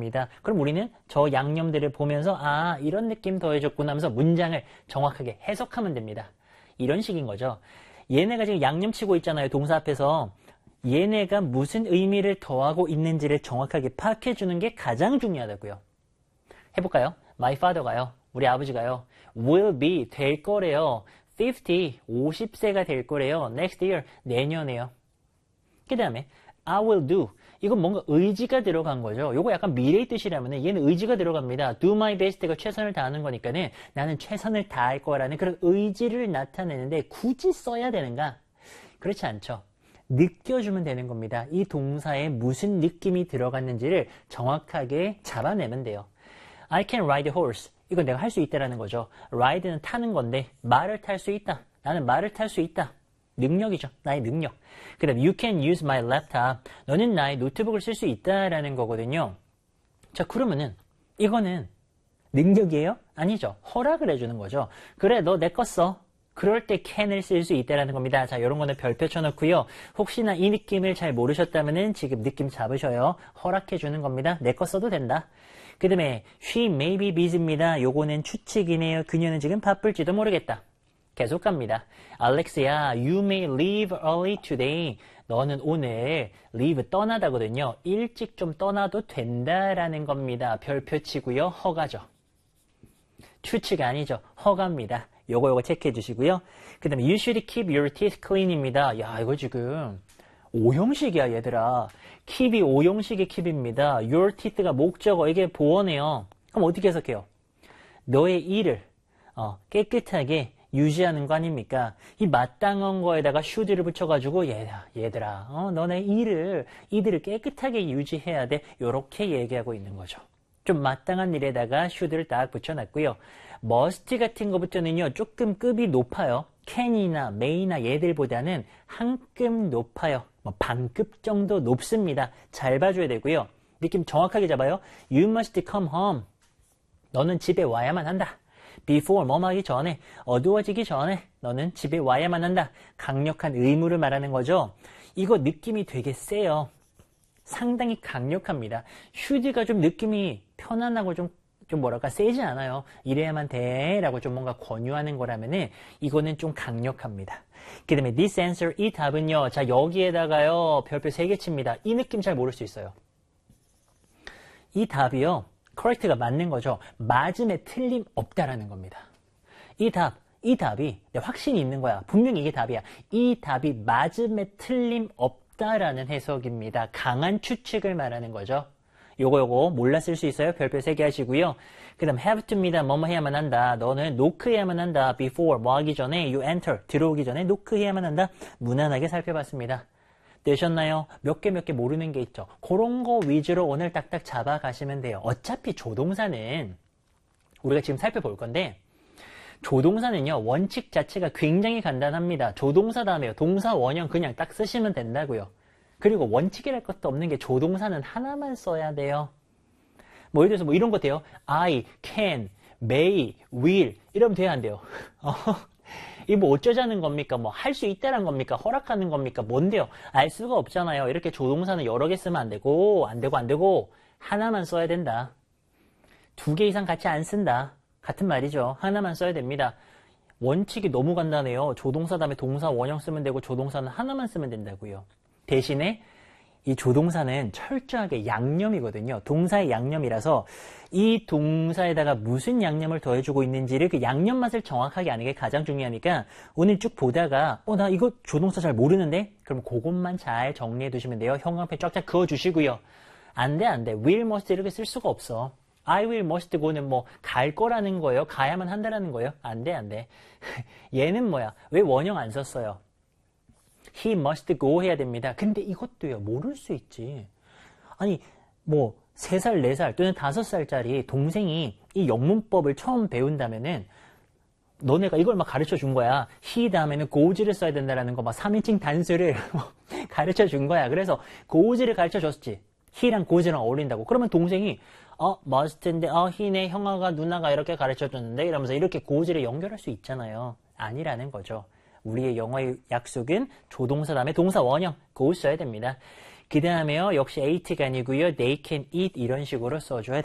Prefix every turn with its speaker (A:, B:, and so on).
A: 겁니다. 그럼 우리는 저 양념들을 보면서 아, 이런 느낌 더해줬구나 하면서 문장을 정확하게 해석하면 됩니다. 이런 식인 거죠. 얘네가 지금 양념치고 있잖아요. 동사 앞에서. 얘네가 무슨 의미를 더하고 있는지를 정확하게 파악해 주는 게 가장 중요하다고요. 해볼까요? My father가요. 우리 아버지가요. will be 될 거래요. 50세가 될 거래요. next year 내년에요. 그 다음에 I will do. 이건 뭔가 의지가 들어간 거죠. 요거 약간 미래의 뜻이라면 얘는 의지가 들어갑니다. do my best가 최선을 다하는 거니까는 나는 최선을 다할 거라는 그런 의지를 나타내는데 굳이 써야 되는가? 그렇지 않죠. 느껴주면 되는 겁니다. 이 동사에 무슨 느낌이 들어갔는지를 정확하게 잡아내면 돼요. I can ride a horse. 이건 내가 할 수 있다라는 거죠. ride는 타는 건데 말을 탈 수 있다. 나는 말을 탈 수 있다. 능력이죠. 나의 능력. 그 다음에 you can use my laptop. 너는 나의 노트북을 쓸 수 있다라는 거거든요. 자, 그러면은 이거는 능력이에요? 아니죠. 허락을 해주는 거죠. 그래, 너 내 거 써. 그럴 때 can을 쓸 수 있다라는 겁니다. 자, 이런 거는 별표 쳐놓고요. 혹시나 이 느낌을 잘 모르셨다면은 지금 느낌 잡으셔요. 허락해 주는 겁니다. 내 거 써도 된다. 그 다음에 she may be busy입니다. 요거는 추측이네요. 그녀는 지금 바쁠지도 모르겠다. 계속 갑니다. 알렉스야, you may leave early today. 너는 오늘 leave 떠나다거든요. 일찍 좀 떠나도 된다라는 겁니다. 별표 치고요. 허가죠. 추측 아니죠. 허가입니다. 요거 체크해 주시고요. 그 다음에 you should keep your teeth clean입니다. 야, 이거 지금 오형식이야, 얘들아. keep이 오형식의 keep입니다. your teeth가 목적어, 이게 보어네요. 그럼 어떻게 해석해요? 너의 이를 깨끗하게 유지하는 거 아닙니까? 이 마땅한 거에다가 should를 붙여가지고 얘들아, 너네 이들을 깨끗하게 유지해야 돼. 요렇게 얘기하고 있는 거죠. 좀 마땅한 일에다가 should를 딱 붙여놨고요. must 같은 거부터는요, 조금 급이 높아요. can이나 may나 얘들보다는 한 급 높아요. 반급 정도 높습니다. 잘 봐줘야 되고요. 느낌 정확하게 잡아요. You must come home. 너는 집에 와야만 한다. Before 뭐뭐 하기 전에, 어두워지기 전에 너는 집에 와야만 한다. 강력한 의무를 말하는 거죠. 이거 느낌이 되게 세요. 상당히 강력합니다. should가 좀 느낌이 편안하고 좀 뭐랄까 세지 않아요. 이래야만 돼 라고 좀 뭔가 권유하는 거라면은 이거는 좀 강력합니다. 그 다음에 this answer, 이 답은요. 자, 여기에다가요 별표 3개 칩니다. 이 느낌 잘 모를 수 있어요. 이 답이요 correct가 맞는 거죠. 맞음에 틀림없다라는 겁니다. 이 답이 확신이 있는 거야. 분명히 이게 답이야. 이 답이 맞음에 틀림없다라는 해석입니다. 강한 추측을 말하는 거죠. 요거 몰랐을 수 있어요. 별표 3개 하시고요. 그 다음 have to입니다. 뭐뭐 해야만 한다. 너는 노크해야만 한다. before 뭐 하기 전에 you enter 들어오기 전에 노크해야만 한다. 무난하게 살펴봤습니다. 되셨나요? 몇 개 모르는 게 있죠. 그런 거 위주로 오늘 딱딱 잡아가시면 돼요. 어차피 조동사는 우리가 지금 살펴볼 건데 조동사는요. 원칙 자체가 굉장히 간단합니다. 조동사 다음에요. 동사 원형 그냥 딱 쓰시면 된다고요. 그리고 원칙이랄 것도 없는 게 조동사는 하나만 써야 돼요. 뭐 예를 들어서 뭐 이런 거 돼요. I, can, may, will 이러면 돼야 안 돼요. 이 뭐 어쩌자는 겁니까? 뭐 할 수 있다는 겁니까? 허락하는 겁니까? 뭔데요? 알 수가 없잖아요. 이렇게 조동사는 여러 개 쓰면 안 되고 하나만 써야 된다. 2개 이상 같이 안 쓴다. 같은 말이죠. 하나만 써야 됩니다. 원칙이 너무 간단해요. 조동사 다음에 동사 원형 쓰면 되고 조동사는 하나만 쓰면 된다고요. 대신에 이 조동사는 철저하게 양념이거든요. 동사의 양념이라서 이 동사에다가 무슨 양념을 더해주고 있는지를 그 양념 맛을 정확하게 아는 게 가장 중요하니까 오늘 쭉 보다가 나 이거 조동사 잘 모르는데? 그럼 그것만 잘 정리해 두시면 돼요. 형광펜 쫙쫙 그어주시고요. 안 돼. will, must 이렇게 쓸 수가 없어. I will, must go는 뭐 갈 거라는 거예요? 가야만 한다라는 거예요? 안 돼. 얘는 뭐야? 왜 원형 안 썼어요? He must go 해야 됩니다. 근데 이것도요, 모를 수 있지. 아니, 뭐, 3살, 4살 또는 5살짜리 동생이 이 영문법을 처음 배운다면은, 너네가 이걸 막 가르쳐 준 거야. he 다음에는 goes를 써야 된다라는 거, 막 3인칭 단수를 가르쳐 준 거야. 그래서 goes를 가르쳐 줬지. he랑 goes랑 어울린다고. 그러면 동생이, must인데, he네 형아가 누나가 이렇게 가르쳐 줬는데, 이러면서 이렇게 goes를 연결할 수 있잖아요. 아니라는 거죠. 우리의 영어의 약속은 조동사 다음에 동사 원형, go 써야 됩니다. 그 다음에요. 역시 ate가 아니고요. they can eat 이런 식으로 써줘야